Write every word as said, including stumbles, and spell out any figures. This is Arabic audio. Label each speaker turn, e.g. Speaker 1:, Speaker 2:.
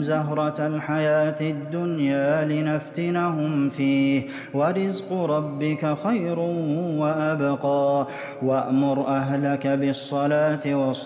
Speaker 1: زهرة الحياة الدنيا لنفتنهم فيه ۚ وَرِزْقُ رَبِّكَ خَيْرٌ وَأَبْقَىٰ. وَأْمُرْ أَهْلَكَ بِالصَّلَاةِ